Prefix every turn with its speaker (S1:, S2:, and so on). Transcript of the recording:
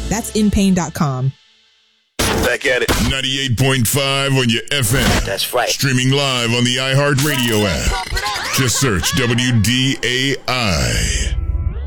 S1: That's inpain.com.
S2: Back at it.
S3: 98.5 on your FM.
S2: That's right.
S3: Streaming live on the iHeartRadio app. Just search WDAI.